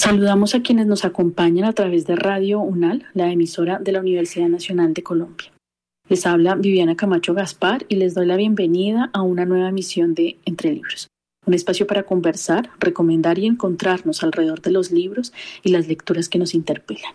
Saludamos a quienes nos acompañan a través de Radio UNAL, la emisora de la Universidad Nacional de Colombia. Les habla Viviana Camacho Gaspar y les doy la bienvenida a una nueva emisión de Entre Libros, un espacio para conversar, recomendar y encontrarnos alrededor de los libros y las lecturas que nos interpelan.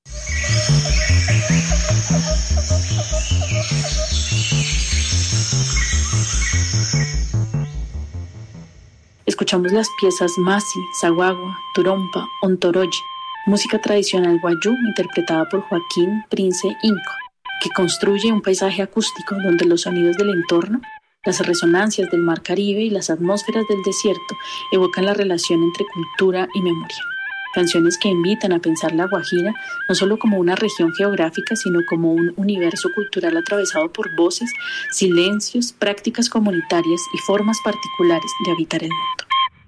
Escuchamos las piezas Masi, Saguagua, Turompa, Ontoroye, música tradicional guayú interpretada por Joaquín Prince Inco, que construye un paisaje acústico donde los sonidos del entorno, las resonancias del mar Caribe y las atmósferas del desierto evocan la relación entre cultura y memoria. Canciones que invitan a pensar La Guajira no solo como una región geográfica, sino como un universo cultural atravesado por voces, silencios, prácticas comunitarias y formas particulares de habitar el mundo.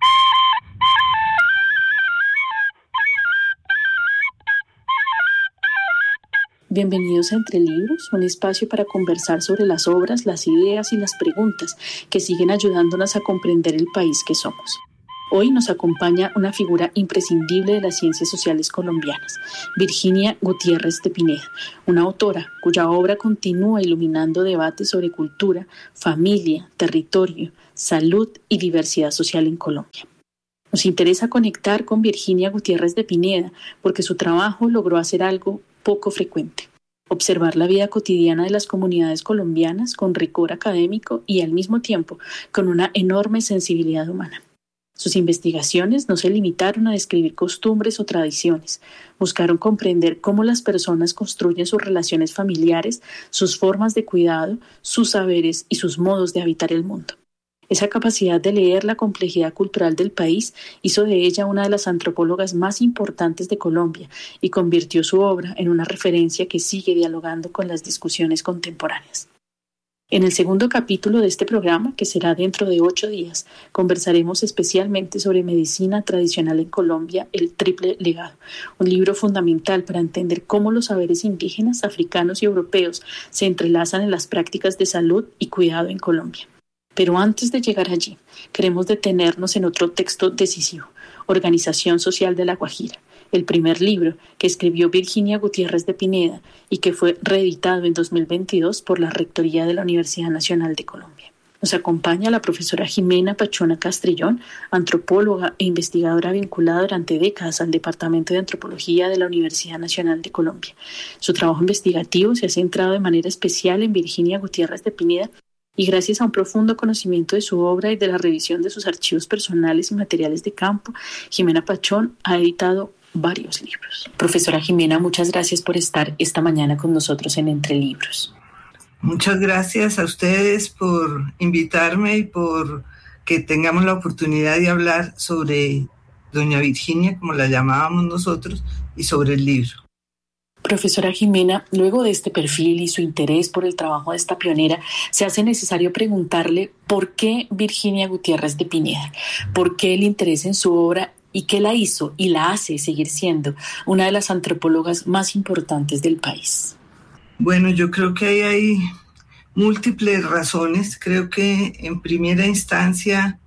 Bienvenidos a Entre Libros, un espacio para conversar sobre las obras, las ideas y las preguntas que siguen ayudándonos a comprender el país que somos. Hoy nos acompaña una figura imprescindible de las ciencias sociales colombianas, Virginia Gutiérrez de Pineda, una autora cuya obra continúa iluminando debates sobre cultura, familia, territorio, salud y diversidad social en Colombia. Nos interesa conectar con Virginia Gutiérrez de Pineda porque su trabajo logró hacer algo poco frecuente: observar la vida cotidiana de las comunidades colombianas con rigor académico y al mismo tiempo con una enorme sensibilidad humana. Sus investigaciones no se limitaron a describir costumbres o tradiciones, buscaron comprender cómo las personas construyen sus relaciones familiares, sus formas de cuidado, sus saberes y sus modos de habitar el mundo. Esa capacidad de leer la complejidad cultural del país hizo de ella una de las antropólogas más importantes de Colombia y convirtió su obra en una referencia que sigue dialogando con las discusiones contemporáneas. En el segundo capítulo de este programa, que será dentro de 8 días, conversaremos especialmente sobre medicina tradicional en Colombia, el triple legado, un libro fundamental para entender cómo los saberes indígenas, africanos y europeos se entrelazan en las prácticas de salud y cuidado en Colombia. Pero antes de llegar allí, queremos detenernos en otro texto decisivo, Organización Social de La Guajira, el primer libro que escribió Virginia Gutiérrez de Pineda y que fue reeditado en 2022 por la Rectoría de la Universidad Nacional de Colombia. Nos acompaña la profesora Jimena Pachona Castrillón, antropóloga e investigadora vinculada durante décadas al Departamento de Antropología de la Universidad Nacional de Colombia. Su trabajo investigativo se ha centrado de manera especial en Virginia Gutiérrez de Pineda, y gracias a un profundo conocimiento de su obra y de la revisión de sus archivos personales y materiales de campo, Jimena Pachón ha editado varios libros. Profesora Jimena, muchas gracias por estar esta mañana con nosotros en Entre Libros. Muchas gracias a ustedes por invitarme y por que tengamos la oportunidad de hablar sobre doña Virginia, como la llamábamos nosotros, y sobre el libro. Profesora Jimena, luego de este perfil y su interés por el trabajo de esta pionera, se hace necesario preguntarle por qué Virginia Gutiérrez de Pineda, por qué el interés en su obra y qué la hizo y la hace seguir siendo una de las antropólogas más importantes del país. Bueno, yo creo que hay múltiples razones. Creo que en primera instancia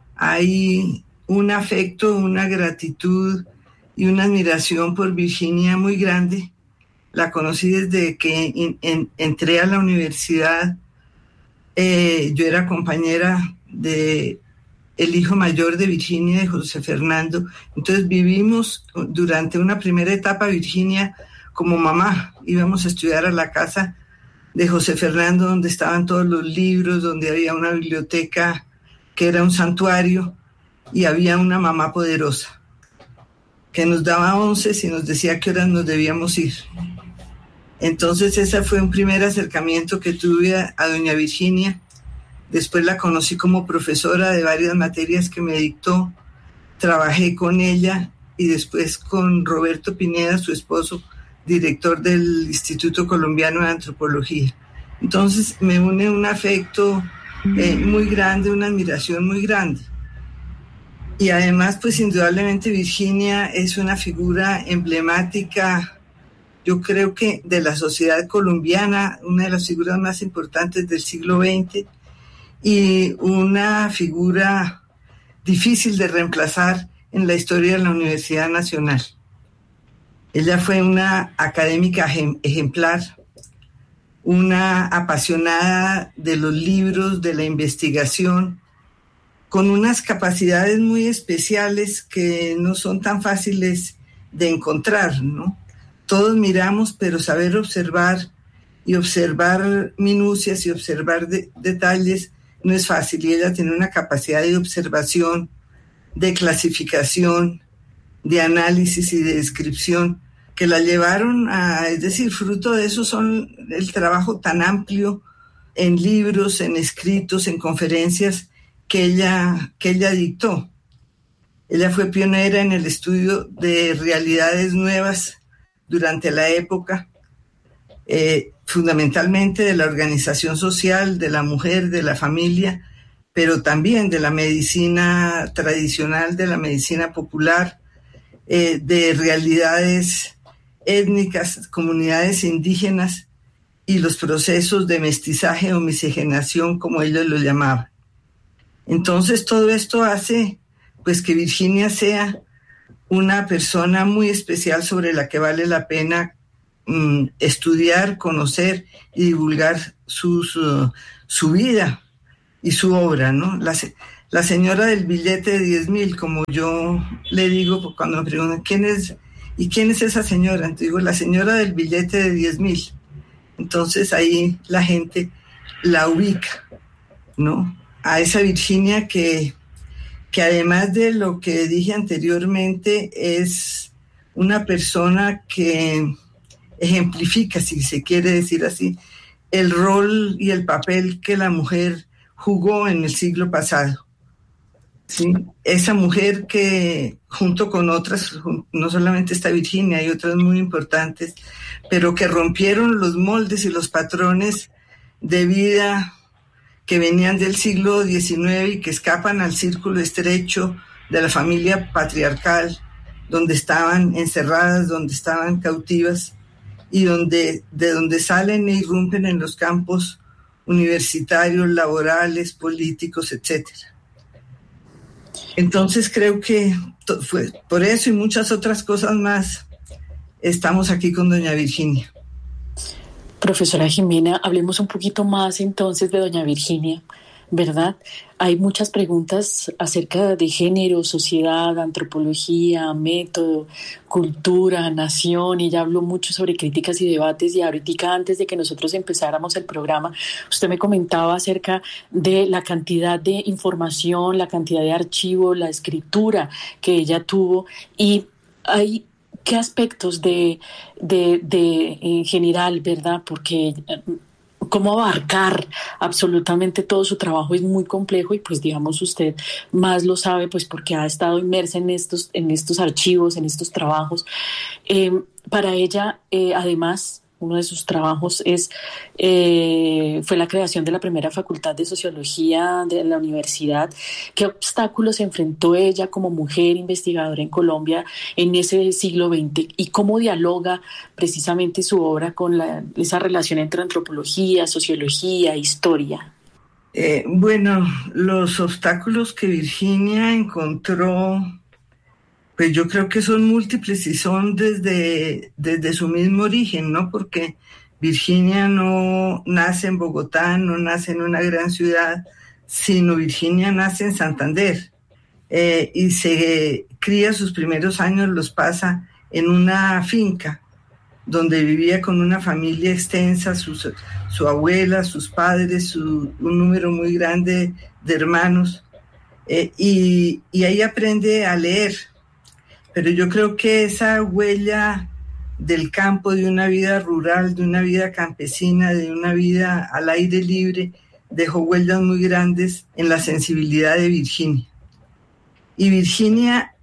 hay un afecto, una gratitud y una admiración por Virginia muy grande. La conocí desde que entré a la universidad. Yo era compañera de el hijo mayor de Virginia, de José Fernando. Entonces vivimos durante una primera etapa Virginia como mamá. Íbamos a estudiar a la casa de José Fernando, donde estaban todos los libros, donde había una biblioteca que era un santuario, y había una mamá poderosa que nos daba onces y nos decía a qué horas nos debíamos ir. Entonces ese fue un primer acercamiento que tuve a doña Virginia. Después la conocí como profesora de varias materias que me dictó. Trabajé con ella y después con Roberto Pineda, su esposo, director del Instituto Colombiano de Antropología. Entonces me une un afecto muy grande, una admiración muy grande. Y además, pues indudablemente Virginia es una figura emblemática, yo creo que de la sociedad colombiana, una de las figuras más importantes del siglo XX y una figura difícil de reemplazar en la historia de la Universidad Nacional. Ella fue una académica ejemplar, una apasionada de los libros, de la investigación, con unas capacidades muy especiales que no son tan fáciles de encontrar, ¿no? Todos miramos, pero saber observar y observar minucias y observar detalles no es fácil. Y ella tiene una capacidad de observación, de clasificación, de análisis y de descripción que la llevaron a, es decir, fruto de eso son el trabajo tan amplio en libros, en escritos, en conferencias que ella dictó. Ella fue pionera en el estudio de realidades nuevas durante la época, fundamentalmente de la organización social, de la mujer, de la familia, pero también de la medicina tradicional, de la medicina popular, de realidades étnicas, comunidades indígenas y los procesos de mestizaje o miscigenación, como ellos lo llamaban. Entonces todo esto hace pues que Virginia sea una persona muy especial sobre la que vale la pena estudiar, conocer y divulgar su vida y su obra, ¿no? La señora del billete de 10,000, como yo le digo cuando me preguntan quién es esa señora, entonces digo la señora del billete de 10,000. Entonces ahí la gente la ubica, ¿no? A esa Virginia que además de lo que dije anteriormente es una persona que ejemplifica, si se quiere decir así, el rol y el papel que la mujer jugó en el siglo pasado. ¿Sí? Esa mujer que junto con otras, no solamente está Virginia, hay otras muy importantes, pero que rompieron los moldes y los patrones de vida que venían del siglo XIX y que escapan al círculo estrecho de la familia patriarcal, donde estaban encerradas, donde estaban cautivas y de donde salen e irrumpen en los campos universitarios, laborales, políticos, etcétera. Entonces creo que fue por eso y muchas otras cosas más estamos aquí con doña Virginia. Profesora Jimena, hablemos un poquito más entonces de doña Virginia, ¿verdad? Hay muchas preguntas acerca de género, sociedad, antropología, método, cultura, nación. Ella habló mucho sobre críticas y debates y ahorita antes de que nosotros empezáramos el programa, usted me comentaba acerca de la cantidad de información, la cantidad de archivo, la escritura que ella tuvo y hay ¿qué aspectos de en general, verdad? Porque cómo abarcar absolutamente todo su trabajo es muy complejo y pues digamos usted más lo sabe pues porque ha estado inmersa en estos archivos, en estos trabajos. Para ella, además, uno de sus trabajos fue la creación de la primera facultad de sociología de la universidad. ¿Qué obstáculos enfrentó ella como mujer investigadora en Colombia en ese siglo XX y cómo dialoga precisamente su obra con esa relación entre antropología, sociología, historia? Bueno, los obstáculos que Virginia encontró, pues yo creo que son múltiples y son desde su mismo origen, ¿no? Porque Virginia no nace en Bogotá, no nace en una gran ciudad, sino Virginia nace en Santander y se cría sus primeros años, los pasa en una finca donde vivía con una familia extensa, su abuela, sus padres, un número muy grande de hermanos y ahí aprende a leer. Pero yo creo que esa huella del campo, de una vida rural, de una vida campesina, de una vida al aire libre, dejó huellas muy grandes en la sensibilidad de Virginia. Y Virginia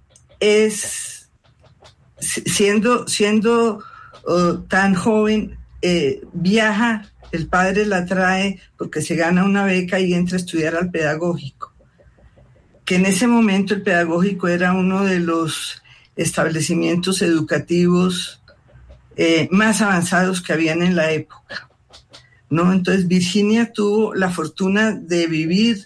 siendo tan joven, viaja, el padre la trae porque se gana una beca y entra a estudiar al pedagógico. Que en ese momento el pedagógico era uno de los establecimientos educativos más avanzados que habían en la época, ¿no? Entonces Virginia tuvo la fortuna de vivir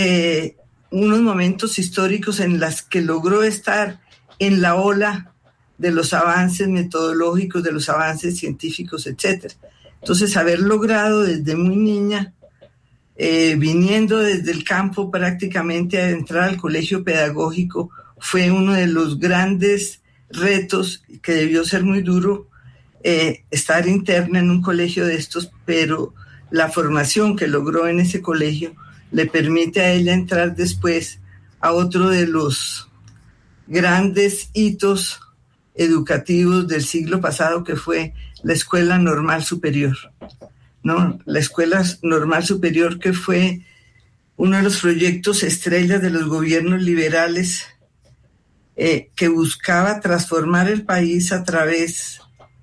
unos momentos históricos en los que logró estar en la ola de los avances metodológicos, de los avances científicos, etc. Entonces, haber logrado desde muy niña, viniendo desde el campo prácticamente a entrar al colegio pedagógico, fue uno de los grandes retos, que debió ser muy duro, estar interna en un colegio de estos, pero la formación que logró en ese colegio le permite a ella entrar después a otro de los grandes hitos educativos del siglo pasado, que fue la Escuela Normal Superior, ¿no? La Escuela Normal Superior, que fue uno de los proyectos estrellas de los gobiernos liberales, que buscaba transformar el país a través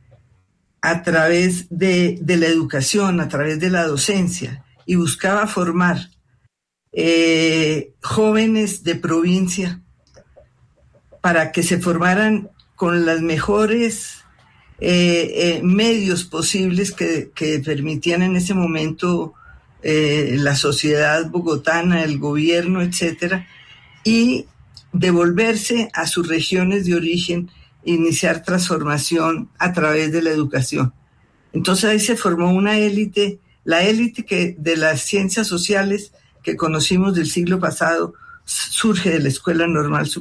de la educación, a través de la docencia, y buscaba formar jóvenes de provincia para que se formaran con los mejores medios posibles que permitían en ese momento la sociedad bogotana, el gobierno, etcétera, y devolverse a sus regiones de origen, iniciar transformación a través de la educación. Entonces ahí se formó una élite, la élite que de las ciencias sociales que conocimos del siglo pasado surge de la Escuela Normal Superior.